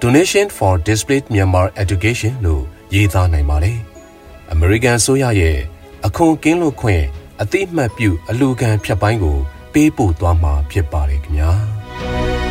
Donation for Displaced Myanmar Education လို့ရေးသားနိုင်ပါတယ်။ American ဆိုရရဲ့အခွန်ကင်းလွတ်ခွင့်အတိအမှတ်ပြုအလူခံဖြတ်ပိုင်းကိုပေးပို့သွားမှာဖြစ်ပါတယ်ခင်ဗျာ။